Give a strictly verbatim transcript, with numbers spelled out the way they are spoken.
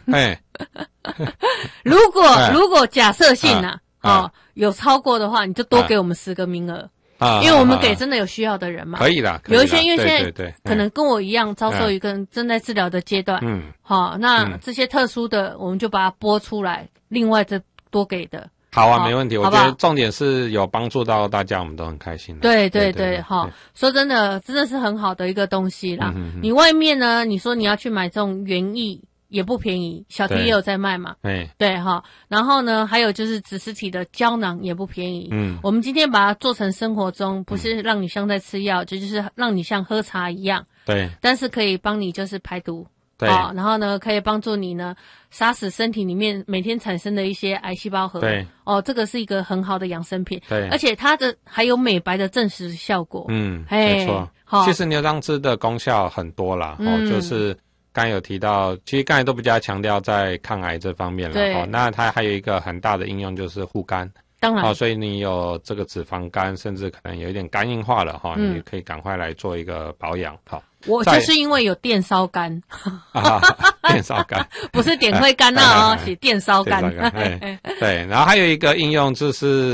哎， 如果如果假设性啊，啊哦，有超过的话，你就多给我们十个名额。啊，因为我们给真的有需要的人嘛， 可以啦， 有一些因为现在对对对可能跟我一样遭受一个正在治疗的阶段，嗯，好，那这些特殊的我们就把它拨出来，另外再多给的。 好啊，没问题。我觉得重点是有帮助到大家，我们都很开心。 对对对，好，说真的，真的是很好的一个东西啦。你外面呢，你说你要去买这种园艺。也不便宜，小提也有在卖嘛，对对哈。然后呢，还有就是紫实体的胶囊也不便宜。嗯，我们今天把它做成生活中，不是让你像在吃药，这、嗯、就, 就是让你像喝茶一样。对，但是可以帮你就是排毒。对、哦，然后呢，可以帮助你呢杀死身体里面每天产生的一些癌细胞核。对，哦，这个是一个很好的养生品。对，而且它的还有美白的证实效果。嗯， 没错。好，其实牛樟芝的功效很多啦，嗯、哦，就是刚才有提到，其实刚才都比较强调在抗癌这方面了。对，哦，那它还有一个很大的应用就是护肝。当然，哦，所以你有这个脂肪肝，甚至可能有一点肝硬化了哈、嗯，你可以赶快来做一个保养。好， 我就是因为有电烧肝， 啊、电烧肝不是点会肝那哦，是电烧肝。 对，然后还有一个应用就是。